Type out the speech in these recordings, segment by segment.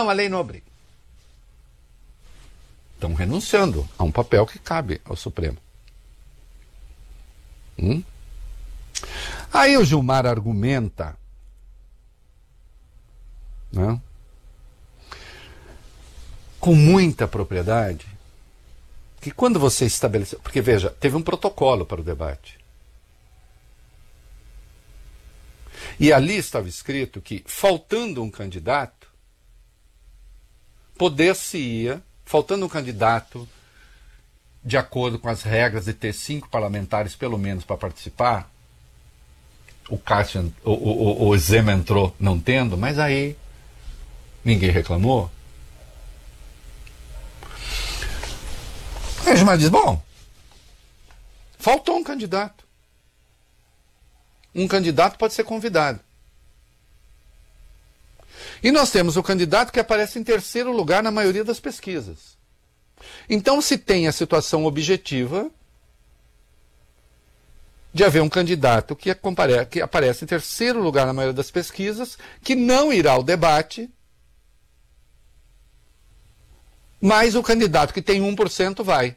não, a lei não obriga. Estão renunciando a um papel que cabe ao Supremo. Aí o Gilmar argumenta, né, com muita propriedade, que quando você estabeleceu... Porque, veja, teve um protocolo para o debate. E ali estava escrito que, faltando um candidato, faltando um candidato, de acordo com as regras de ter 5 parlamentares pelo menos para participar, o Zema entrou não tendo, mas aí ninguém reclamou. Aí o Gilmar diz, bom, faltou um candidato. Um candidato pode ser convidado. E nós temos o candidato que aparece em terceiro lugar na maioria das pesquisas. Então se tem a situação objetiva de haver um candidato que aparece em terceiro lugar na maioria das pesquisas, que não irá ao debate, mas o candidato que tem 1% vai.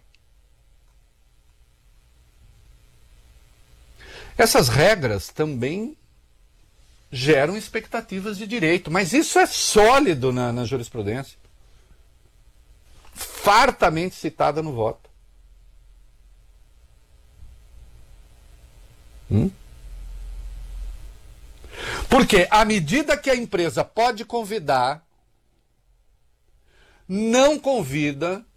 Essas regras também geram expectativas de direito, mas isso é sólido na jurisprudência. Fartamente citada no voto. Porque à medida que a empresa pode convidar, não convida,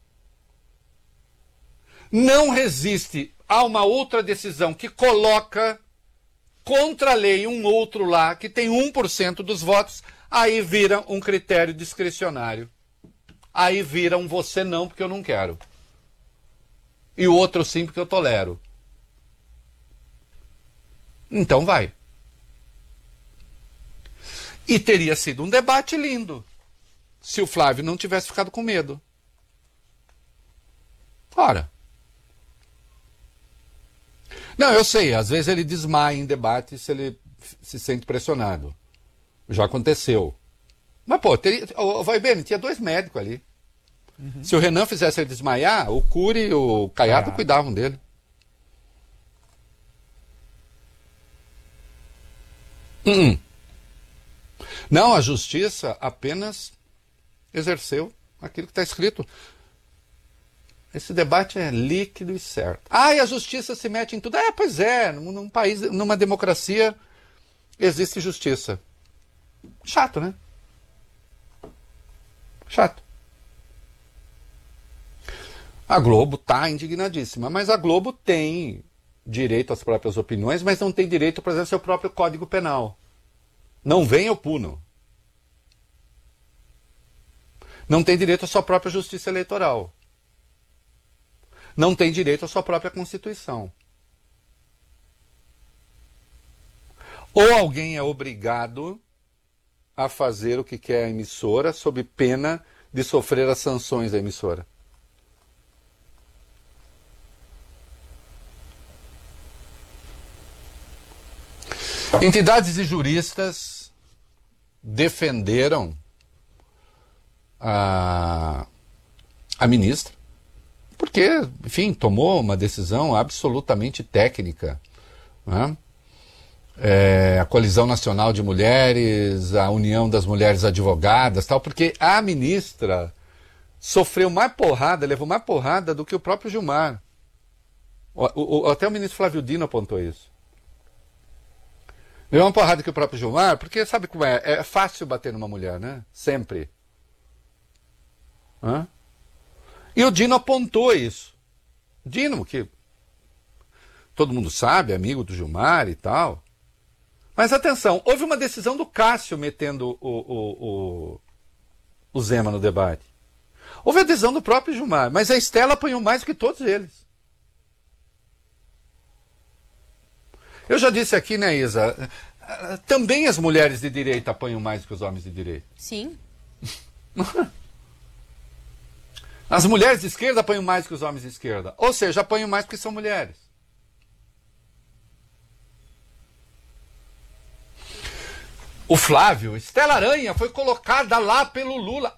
não resiste a uma outra decisão que coloca contra a lei um outro lá que tem 1% dos votos, aí vira um critério discricionário. Aí vira um você não porque eu não quero. E o outro sim porque eu tolero. Então vai. E teria sido um debate lindo se o Flávio não tivesse ficado com medo. Ora. Não, eu sei, às vezes ele desmaia em debate se ele se sente pressionado. Já aconteceu. Mas, pô, vai bem, tinha 2 médicos ali. Se o Renan fizesse ele desmaiar, o Cury e o Caiado cuidavam dele. Não, a justiça apenas exerceu aquilo que está escrito. Esse debate é líquido e certo. E a justiça se mete em tudo. Pois é, num país, numa democracia, existe justiça. Chato, né? Chato. A Globo está indignadíssima, mas a Globo tem direito às próprias opiniões, mas não tem direito, por exemplo, ao seu próprio Código Penal. Não vem, eu puno. Não tem direito à sua própria justiça eleitoral. Não tem direito à sua própria Constituição. Ou alguém é obrigado a fazer o que quer a emissora sob pena de sofrer as sanções da emissora. Entidades e juristas defenderam a ministra, porque, enfim, tomou uma decisão absolutamente técnica, né? A Coalizão Nacional de Mulheres, a União das Mulheres Advogadas, tal, porque a ministra sofreu mais porrada, levou mais porrada do que o próprio Gilmar. Até o ministro Flávio Dino apontou isso. Levou uma porrada que o próprio Gilmar, porque sabe como é? É fácil bater numa mulher, né? Sempre. E o Dino apontou isso. Dino, que todo mundo sabe, amigo do Gilmar e tal. Mas atenção, houve uma decisão do Cássio metendo o Zema no debate. Houve a decisão do próprio Gilmar, mas a Estela apanhou mais do que todos eles. Eu já disse aqui, né, Isa? Também as mulheres de direita apanham mais do que os homens de direita. Sim. As mulheres de esquerda apanham mais que os homens de esquerda. Ou seja, apanham mais porque são mulheres. O Flávio, Estela Aranha foi colocada lá pelo Lula.